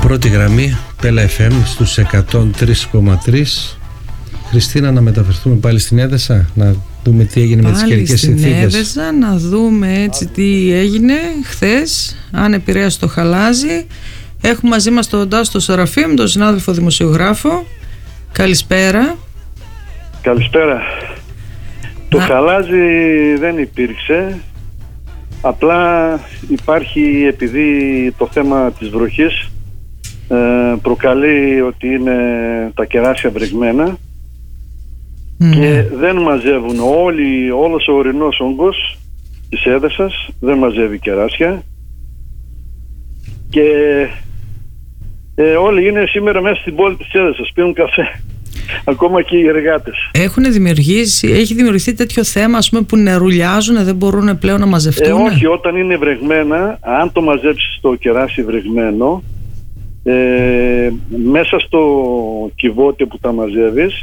Πρώτη γραμμή, Πέλα FM στους 103,3. Χριστίνα, να μεταφερθούμε πάλι στην Έδεσα, να δούμε τι έγινε με τις καιρικές συνθήκες. Στην Έδεσα, να δούμε έτσι τι έγινε χθες, αν επηρέασε το χαλάζι. Έχουμε μαζί μας τον Τάσο Σεραφείμ, τον συνάδελφο δημοσιογράφο. Καλησπέρα. Καλησπέρα. Το χαλάζι δεν υπήρξε. Απλά υπάρχει, επειδή το θέμα της βροχής προκαλεί ότι είναι τα κεράσια βρεγμένα και δεν μαζεύουν όλος ο ορεινός όγκος της Έδεσας, δεν μαζεύει κεράσια και όλοι είναι σήμερα μέσα στην πόλη της Έδεσας, πίνουν καφέ. Ακόμα και οι εργάτες. Έχει δημιουργηθεί τέτοιο θέμα, ας πούμε, που νερουλιάζουν, δεν μπορούν πλέον να μαζευτούν? Όχι, όταν είναι βρεγμένα, αν το μαζέψεις το κεράσι βρεγμένο, μέσα στο κυβότιο που τα μαζεύεις,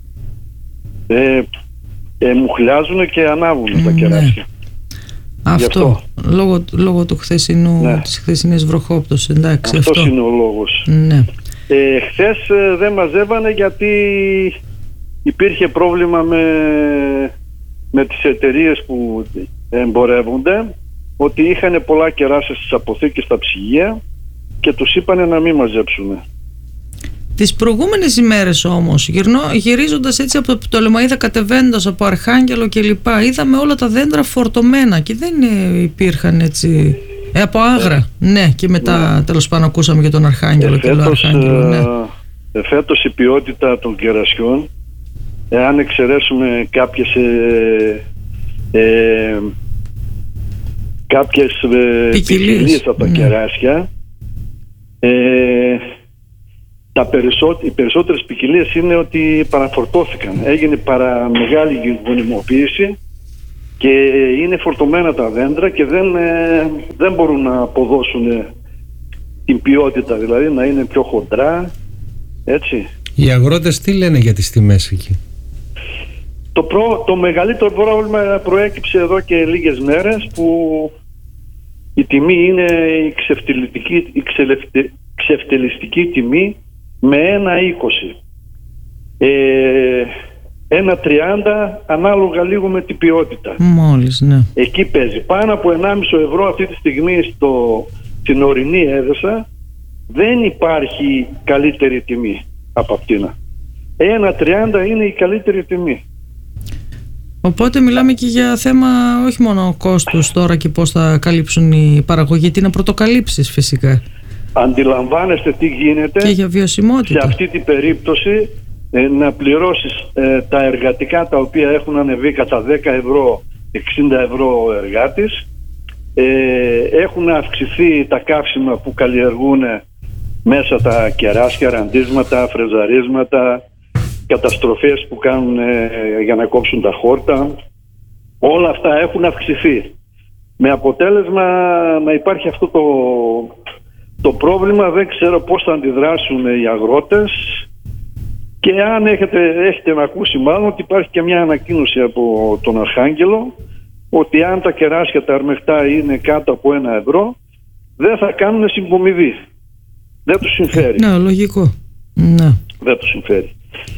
μουχλιάζουν και ανάβουν τα κεράσια. Αυτό, λόγω του χθεσινού, της χθεσινής βροχόπτωσης. Εντάξει, αυτός είναι ο λόγος. Ναι. Χθες δεν μαζεύανε γιατί υπήρχε πρόβλημα με τις εταιρείες που εμπορεύονται, ότι είχαν πολλά κεράσια στις αποθήκες στα ψυγεία και τους είπανε να μην μαζέψουν. Τις προηγούμενες ημέρες όμως, γυρίζοντας έτσι από το Πτολεμαΐδα, κατεβαίνοντας από Αρχάγγελο και λοιπά, είδαμε όλα τα δέντρα φορτωμένα και δεν υπήρχαν έτσι... από Άγρα, ναι, και μετά τέλος πάντων ακούσαμε για τον Αρχάγγελο και τον Αρχάγγελο, ναι. Φέτος η ποιότητα των κερασιών, αν εξαιρέσουμε κάποιες ποικιλίες από τα κεράσια, οι περισσότερες ποικιλίες είναι ότι παραφορτώθηκαν. Έγινε μεγάλη γονιμοποίηση και είναι φορτωμένα τα δέντρα και δεν μπορούν να αποδώσουν την ποιότητα, δηλαδή να είναι πιο χοντρά, έτσι. Οι αγρότες τι λένε για τις τιμές εκεί? Το μεγαλύτερο πρόβλημα προέκυψε εδώ και λίγες μέρες, που η τιμή είναι η ξεφτελιστική τιμή με 1,20. 1,30 ανάλογα λίγο με την ποιότητα. Μόλις, ναι. Εκεί παίζει. Πάνω από 1,5 ευρώ αυτή τη στιγμή στην ορεινή Έδεσα δεν υπάρχει καλύτερη τιμή από αυτήν. 1,30 είναι η καλύτερη τιμή. Οπότε μιλάμε και για θέμα όχι μόνο κόστους τώρα και πώς θα καλύψουν οι παραγωγοί, τι να πρωτοκαλύψεις φυσικά. Αντιλαμβάνεστε τι γίνεται και για βιωσιμότητα. Σε αυτή την περίπτωση να πληρώσεις τα εργατικά τα οποία έχουν ανεβεί κατά 10 ευρώ, 60 ευρώ ο εργάτης. Έχουν αυξηθεί τα καύσιμα που καλλιεργούν μέσα, τα κεράσια, ραντίσματα, φρεζαρίσματα, καταστροφές που κάνουν για να κόψουν τα χόρτα. Όλα αυτά έχουν αυξηθεί, με αποτέλεσμα να υπάρχει αυτό το πρόβλημα. Δεν ξέρω πώς θα αντιδράσουν οι αγρότες. Και αν έχετε ακούσει μάλλον ότι υπάρχει και μια ανακοίνωση από τον Αρχάγγελο ότι αν τα κεράσια τα αρμεχτά είναι κάτω από 1 ευρώ δεν θα κάνουν συμπομιδή. Δεν τους συμφέρει. Ναι, λογικό. Ναι. Δεν τους συμφέρει.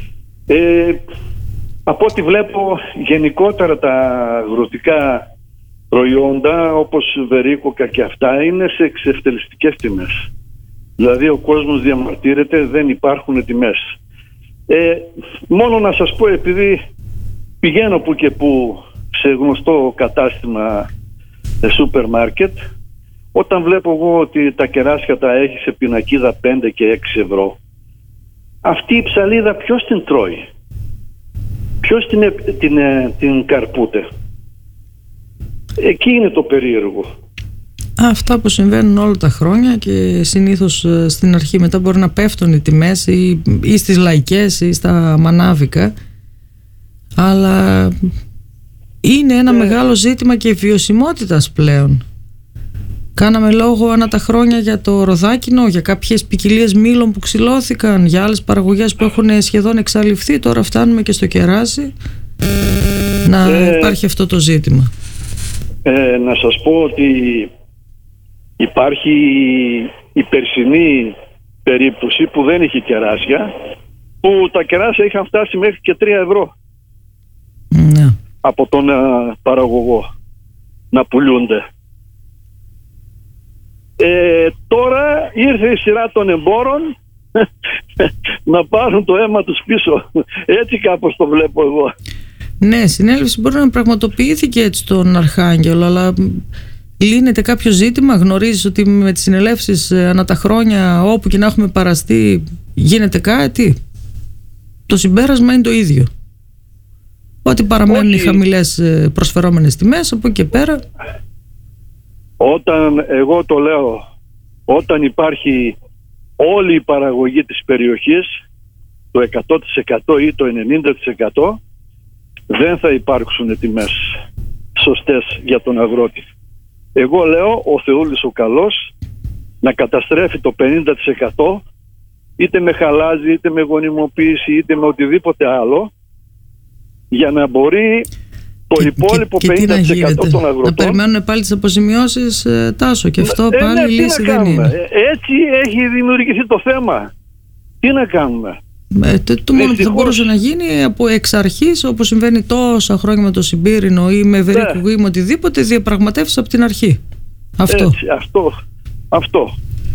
Από ό,τι βλέπω γενικότερα τα αγροτικά προϊόντα όπως βερίκοκα και αυτά είναι σε εξευτελιστικές τιμές. Δηλαδή ο κόσμος διαμαρτύρεται, δεν υπάρχουν τιμές. Μόνο να σας πω, επειδή πηγαίνω που και που σε γνωστό κατάστημα σούπερ μάρκετ, όταν βλέπω εγώ ότι τα κεράσια τα έχει σε πινακίδα 5 και 6 ευρώ, αυτή η ψαλίδα ποιος την τρώει? Ποιος την καρπούται? Εκεί είναι το περίεργο. Αυτά που συμβαίνουν όλα τα χρόνια και συνήθως στην αρχή μετά μπορεί να πέφτουν οι τιμές ή στις λαϊκές ή στα μανάβικα, αλλά είναι ένα μεγάλο ζήτημα και βιωσιμότητας πλέον. Κάναμε λόγο ανά τα χρόνια για το ροδάκινο, για κάποιες ποικιλίες μήλων που ξυλώθηκαν, για άλλες παραγωγές που έχουν σχεδόν εξαλειφθεί. Τώρα φτάνουμε και στο κεράσι να υπάρχει αυτό το ζήτημα. Να σας πω ότι υπάρχει η περσινή περίπτωση που δεν είχε κεράσια, που τα κεράσια είχαν φτάσει μέχρι και 3 ευρώ από τον παραγωγό να πουλούνται. Τώρα ήρθε η σειρά των εμπόρων να πάρουν το αίμα τους πίσω. Έτσι κάπως το βλέπω εγώ. Ναι, συνέλευση μπορεί να πραγματοποιήθηκε έτσι στον Αρχάγγελο, αλλά λύνεται κάποιο ζήτημα? Γνωρίζεις ότι με τις συνελεύσεις ανά τα χρόνια, όπου και να έχουμε παραστεί, γίνεται κάτι? Το συμπέρασμα είναι το ίδιο, ότι παραμένουν οι χαμηλές προσφερόμενες τιμές. Από εκεί και πέρα, όταν εγώ το λέω, όταν υπάρχει όλη η παραγωγή της περιοχής, το 100% ή το 90%, δεν θα υπάρξουν τιμές σωστές για τον αγρότη. Εγώ λέω ο Θεούλης ο καλός να καταστρέφει το 50%, είτε με χαλάζι, είτε με γονιμοποίηση, είτε με οτιδήποτε άλλο, για να μπορεί το υπόλοιπο 50% των αγροτών... Να περιμένουν πάλι τις αποζημιώσεις, Τάσο, και αυτό πάλι λύση δεν είναι. Έτσι έχει δημιουργηθεί το θέμα. Τι να κάνουμε? Το μόνο που θα μπορούσε να γίνει από εξ αρχής, όπως συμβαίνει τόσα χρόνια με το Σιμπήρινο ή με Βερίκου ή με οτιδήποτε, διαπραγματεύσεις από την αρχή. Αυτό. Έτσι, αυτό.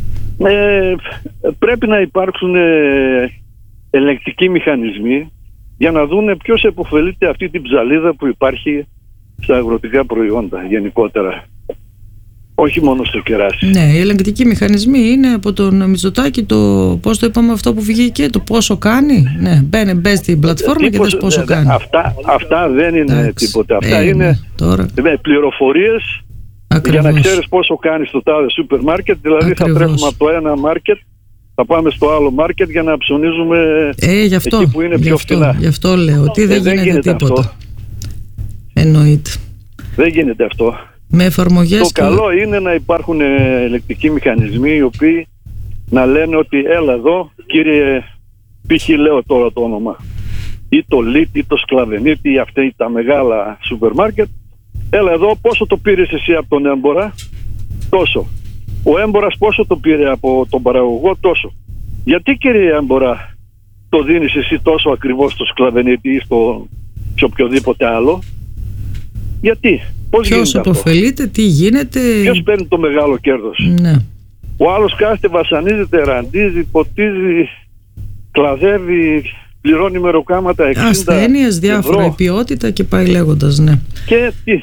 Πρέπει να υπάρξουν ελεγκτικοί μηχανισμοί για να δουν ποιος επωφελείται αυτή την ψαλίδα που υπάρχει στα αγροτικά προϊόντα γενικότερα. Όχι μόνο στο κεράσι. Ναι, οι ελεγκτικοί μηχανισμοί είναι από τον Μητσοτάκη, το πώς το είπαμε αυτό που βγήκε, το πόσο κάνει. Ναι, μπες στην πλατφόρμα και δες πόσο κάνει. Αυτά δεν είναι τίποτα. Αυτά είναι τώρα πληροφορίες για να ξέρεις πόσο κάνει στο τάδε σούπερ μάρκετ. Δηλαδή ακριβώς. Θα τρέχουμε από το ένα μάρκετ, θα πάμε στο άλλο μάρκετ για να ψωνίζουμε εκεί που είναι πιο φθηνά. Γι' αυτό λέω ότι δεν γίνεται τίποτα. Αυτό. Εννοείται. Δεν γίνεται αυτό. Με εφαρμογές. Το καλό είναι να υπάρχουν ελεγκτικοί μηχανισμοί οι οποίοι να λένε ότι έλα εδώ κύριε, π.χ. λέω τώρα το όνομα, ή το Λίτ ή το Σκλαβενίτη ή αυτά τα μεγάλα σούπερ μάρκετ, έλα εδώ, πόσο το πήρες εσύ από τον έμπορα? Τόσο. Ο έμπορας πόσο το πήρε από τον παραγωγό? Τόσο. Γιατί κύριε έμπορα το δίνεις εσύ τόσο ακριβώς στο Σκλαβενίτη ή σε οποιοδήποτε άλλο? Γιατί? Ποιος αποφελείται, τι γίνεται? Ποιος παίρνει το μεγάλο κέρδος? Ναι. Ο άλλος κάθεται, βασανίζεται, ραντίζει, ποτίζει, κλαδεύει, πληρώνει μεροκάματα 60 ασθένειες, διάφορα, ευρώ. Ποιότητα και πάει λέγοντας, ναι. Και τι?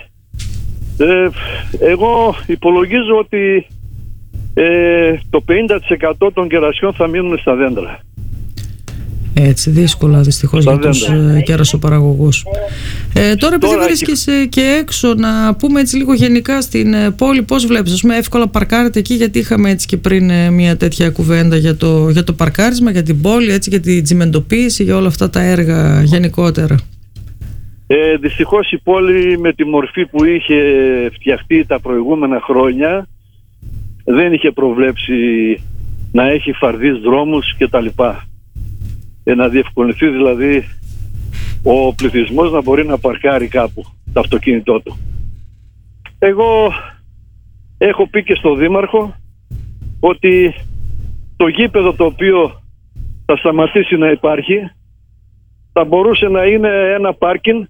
Εγώ υπολογίζω ότι το 50% των κερασιών θα μείνουν στα δέντρα. Έτσι, δύσκολα δυστυχώς για τους κερασοπαραγωγούς. Τώρα επειδή βρίσκεσαι και έξω, να πούμε έτσι λίγο γενικά στην πόλη, πώς βλέπεις? Ας πούμε, εύκολα παρκάρετε εκεί? Γιατί είχαμε έτσι και πριν μια τέτοια κουβέντα για το παρκάρισμα, για την πόλη, έτσι, για τη τσιμεντοποίηση, για όλα αυτά τα έργα γενικότερα. Δυστυχώς η πόλη με τη μορφή που είχε φτιαχτεί τα προηγούμενα χρόνια δεν είχε προβλέψει να έχει φαρδείς δρόμους κτλ. Να διευκολυνθεί δηλαδή ο πληθυσμός να μπορεί να παρκάρει κάπου το αυτοκίνητό του. Εγώ έχω πει και στο Δήμαρχο ότι το γήπεδο το οποίο θα σταματήσει να υπάρχει θα μπορούσε να είναι ένα πάρκινγκ,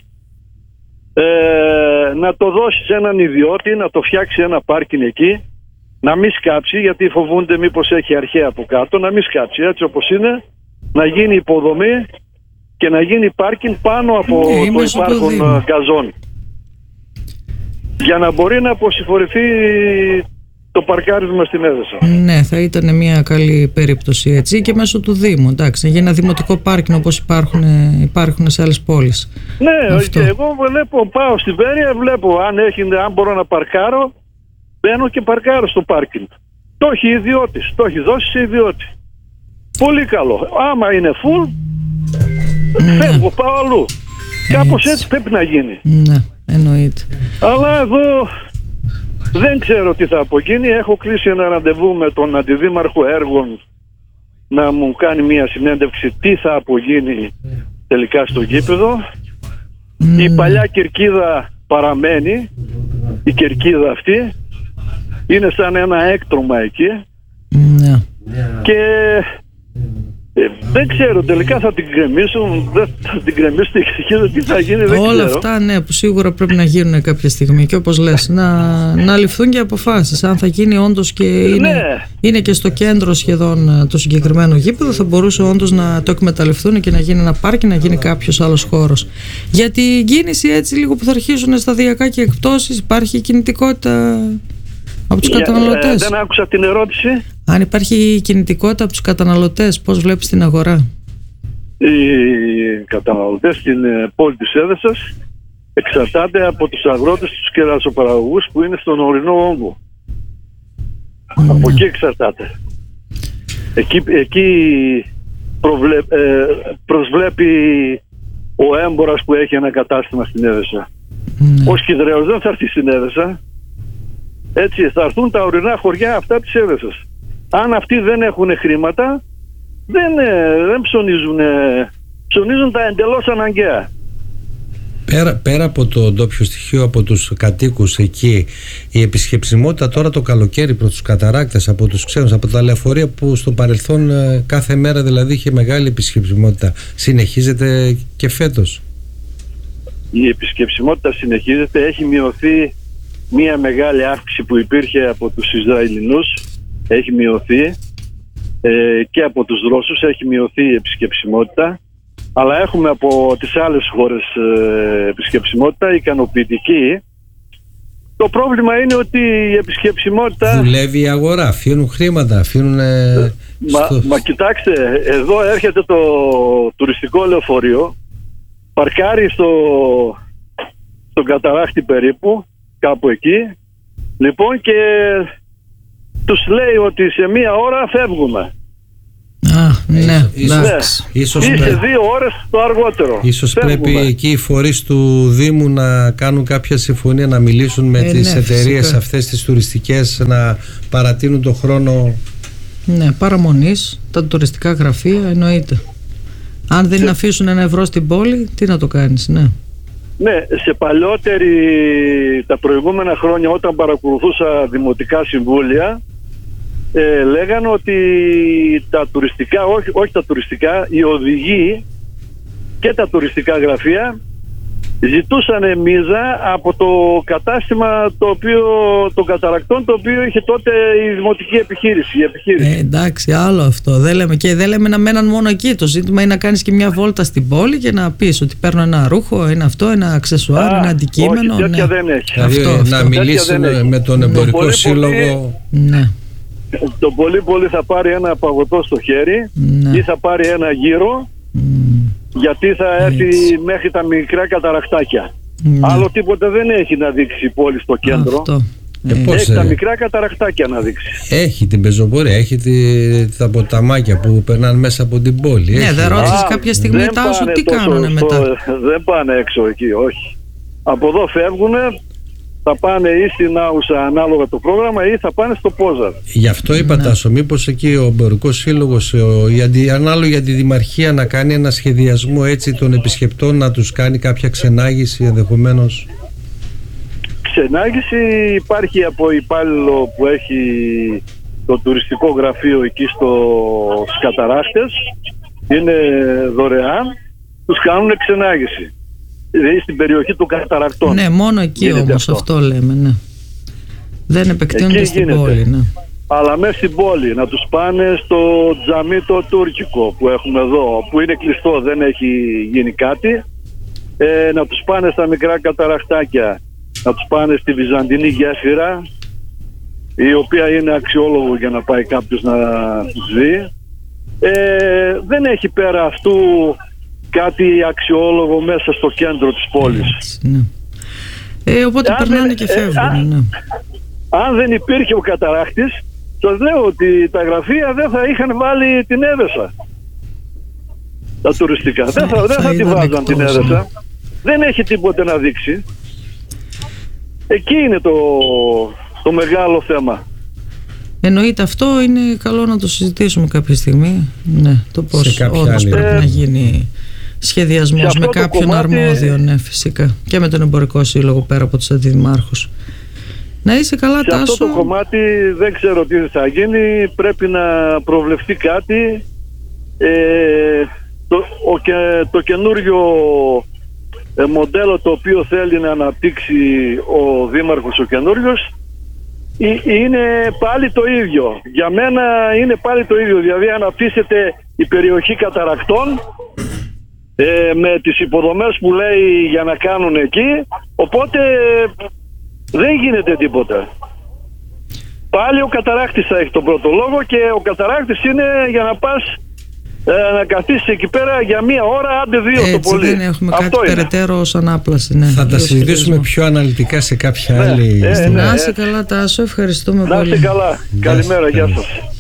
να το δώσει σε έναν ιδιώτη, να το φτιάξει ένα πάρκινγκ εκεί, να μην σκάψει, γιατί φοβούνται μήπως έχει αρχαία από κάτω, να μην σκάψει, έτσι όπως είναι, να γίνει υποδομή και να γίνει πάρκινγκ πάνω από το υπάρχον γκαζόν, για να μπορεί να αποσυμφορηθεί το παρκάρισμα στην Έδεσα. Ναι, θα ήταν μια καλή περίπτωση έτσι, και μέσω του Δήμου, εντάξει, για ένα δημοτικό πάρκινγκ όπως υπάρχουν σε άλλες πόλεις. Ναι, και εγώ πάω στην Βέρεια, βλέπω αν μπορώ να παρκάρω, μπαίνω και παρκάρω στο πάρκινγκ. Το έχει ιδιώτης, το έχει δώσει σε ιδιώτη. Πολύ καλό. Άμα είναι full, φεύγω, πάω αλλού. Κάπως έτσι πρέπει να γίνει. Ναι, εννοείται. Αλλά εδώ δεν ξέρω τι θα απογίνει. Έχω κλείσει ένα ραντεβού με τον Αντιδήμαρχο Έργων να μου κάνει μια συνέντευξη τι θα απογίνει τελικά στο γήπεδο. Η παλιά κερκίδα παραμένει. Η κερκίδα αυτή είναι σαν ένα έκτρωμα εκεί. Ναι. και δεν ξέρω, τελικά θα την κρεμίσουν, δεν θα την κρεμίσουν και τι θα γίνει, δεν όλα ξέρω. αυτά, ναι, που σίγουρα πρέπει να γίνουν κάποια στιγμή και όπως λες να ληφθούν και αποφάσεις. Αν θα γίνει όντως και είναι και στο κέντρο σχεδόν το συγκεκριμένο γήπεδο, θα μπορούσε όντως να το εκμεταλλευτούν και να γίνει ένα πάρκι, να γίνει κάποιος άλλος χώρος. Για την κίνηση, έτσι λίγο που θα αρχίσουν σταδιακά και εκπτώσεις, υπάρχει κινητικότητα από τους καταναλωτές? Δεν άκουσα την ερώτηση. Αν υπάρχει κινητικότητα από τους καταναλωτές, πώς βλέπεις την αγορά? Οι καταναλωτές στην πόλη της Έδεσας εξαρτάται από τους αγρότες, τους κερασοπαραγωγούς που είναι στον ορεινό όγκο. Από εκεί εξαρτάται. Εκεί προσβλέπει ο έμπορας που έχει ένα κατάστημα στην Έδεσα. Ο Σκυδραίος δεν θα έρθει στην Έδεσα. Έτσι, θα έρθουν τα ορεινά χωριά αυτά της Έδεσας. Αν αυτοί δεν έχουν χρήματα, δεν ψωνίζουν. Ψωνίζουν τα εντελώς αναγκαία. Πέρα από το ντόπιο στοιχείο, από τους κατοίκους εκεί, η επισκεψιμότητα τώρα το καλοκαίρι προς τους καταράκτες, από τους ξένους, από τα λεωφορεία που στο παρελθόν κάθε μέρα δηλαδή είχε μεγάλη επισκεψιμότητα, συνεχίζεται και φέτος? Η επισκεψιμότητα συνεχίζεται. Έχει μειωθεί μία μεγάλη αύξηση που υπήρχε από τους Ισραηλινούς, έχει μειωθεί, και από τους Ρώσους έχει μειωθεί η επισκεψιμότητα, αλλά έχουμε από τις άλλες χώρες επισκεψιμότητα ικανοποιητική. Το πρόβλημα είναι ότι η επισκεψιμότητα... Δουλεύει η αγορά, αφήνουν χρήματα, αφήνουν... Μα κοιτάξτε, εδώ έρχεται το τουριστικό λεωφορείο, παρκάρει στον Καταράχτη περίπου, κάπου εκεί, λοιπόν, και τους λέει ότι σε μία ώρα φεύγουμε. Ναι, ίσως ή σε 2 ώρες το αργότερο. Ίσως πρέπει εκεί οι φορείς του Δήμου να κάνουν κάποια συμφωνία, να μιλήσουν με τις εταιρείες αυτές τις τουριστικές, να παρατείνουν το χρόνο παραμονής, τα τουριστικά γραφεία, εννοείται. Αν δεν αφήσουν €1 στην πόλη, τι να το κάνεις? Ναι, σε τα προηγούμενα χρόνια, όταν παρακολουθούσα δημοτικά συμβούλια, λέγανε ότι τα τουριστικά, όχι τα τουριστικά, οι οδηγοί και τα τουριστικά γραφεία ζητούσαν μίζα από το κατάστημα των καταρακτών, το οποίο είχε τότε η δημοτική επιχείρηση. Εντάξει, άλλο αυτό. Δεν λέμε να μέναν μόνο εκεί. Το ζήτημα είναι να κάνεις και μια βόλτα στην πόλη και να πεις ότι παίρνω ένα ρούχο, ένα αξεσουάρ, ένα αντικείμενο. Όχι, τέτοια δεν έχει. Δηλαδή να μιλήσουμε με τον εμπορικό σύλλογο. Ναι. Το πολύ θα πάρει ένα παγωτό στο χέρι ή θα πάρει ένα γύρο, γιατί θα έρθει μέχρι τα μικρά καταρακτάκια. Άλλο τίποτε δεν έχει να δείξει η πόλη στο κέντρο. Έχει τα μικρά καταρακτάκια να δείξει. Έχει την πεζοπορία, έχει τα ποταμάκια που περνάνε μέσα από την πόλη. Ναι, δεν ρώτησες κάποια στιγμή Τάσο τι κάνουνε μετά? Δεν πάνε έξω εκεί, όχι. Από εδώ φεύγουνε, θα πάνε ή στην Άουσα ανάλογα το πρόγραμμα ή θα πάνε στο Πόζαρ. Γι' αυτό είπα Τάσο, μήπως εκεί ο εμπορικός σύλλογος, ανάλογα για τη Δημαρχία, να κάνει ένα σχεδιασμό έτσι των επισκεπτών, να τους κάνει κάποια ξενάγηση ενδεχομένως? Ξενάγηση υπάρχει από υπάλληλο που έχει το τουριστικό γραφείο εκεί στους Καταράχτες, είναι δωρεάν, τους κάνουν ξενάγηση. Δηλαδή στην περιοχή των καταρακτών. Ναι, μόνο εκεί όμως αυτό λέμε, ναι. Δεν επεκτείνονται στην πόλη, ναι. Αλλά μέσα στην πόλη, να τους πάνε στο τζαμί το τουρκικό που έχουμε εδώ, που είναι κλειστό, δεν έχει γίνει κάτι. Να τους πάνε στα μικρά καταραχτάκια, να τους πάνε στη Βυζαντινή γέφυρα, η οποία είναι αξιόλογο για να πάει κάποιος να τους δει. Δεν έχει πέρα αυτού κάτι αξιόλογο μέσα στο κέντρο της πόλης. Οπότε περνάνε και φεύγουν. Αν δεν υπήρχε ο καταράχτης, σας λέω ότι τα γραφεία δεν θα είχαν βάλει την Έδεσα. Τα τουριστικά. Δεν θα τη βάζαν την Έδεσα. Δεν έχει τίποτε να δείξει. Εκεί είναι το μεγάλο θέμα. Εννοείται, αυτό είναι καλό να το συζητήσουμε κάποια στιγμή. Ναι, το πώς όντως πρέπει να γίνει σχεδιασμός με κάποιον αρμόδιο, ναι, φυσικά. Και με τον εμπορικό σύλλογο πέρα από τους αντιδημάρχους. Να είσαι καλά, σε Τάσο. αυτό το κομμάτι δεν ξέρω τι θα γίνει. Πρέπει να προβλεφθεί κάτι. Το καινούριο μοντέλο το οποίο θέλει να αναπτύξει ο Δήμαρχος ο καινούριος είναι πάλι το ίδιο. Για μένα είναι πάλι το ίδιο. Δηλαδή αναπτύσσεται η περιοχή καταρακτών με τις υποδομές που λέει για να κάνουν εκεί, οπότε δεν γίνεται τίποτα. Πάλι ο καταράκτης θα έχει τον πρώτο λόγο και ο καταράκτης είναι για να πας να καθίσεις εκεί πέρα για 1 ώρα, άντε 2 το πολύ. Δεν έχουμε αυτό κάτι περαιτέρω ως ανάπλαση. Ναι, θα τα συζητήσουμε πιο αναλυτικά σε κάποια άλλη στιγμή. Να είσαι καλά, Τάσο, ευχαριστούμε πολύ. Να είσαι καλά. Καλημέρα, γεια σας.